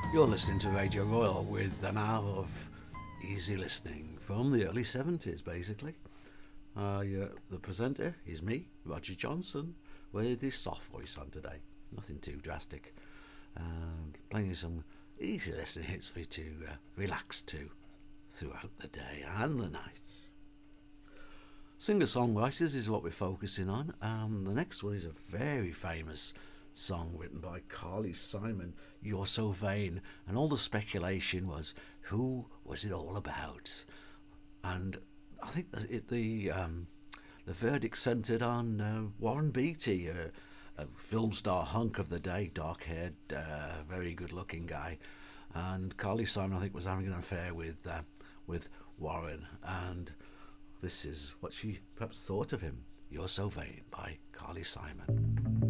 You're listening to Radio Royal with an hour of easy listening from the early 70s, basically. The presenter is me, Roger Johnson, with his soft voice on today. Nothing too drastic. Playing you some easy listening hits for you to relax to throughout the day and the night. Singer-songwriters is what we're focusing on. The next one is a very famous song written by Carly Simon, You're So Vain, and all the speculation was, who was it all about? And I think the verdict centred on Warren Beatty, a film star hunk of the day, dark-haired, very good-looking guy, and Carly Simon, I think, was having an affair with Warren, and this is what she perhaps thought of him. You're So Vain by Carly Simon.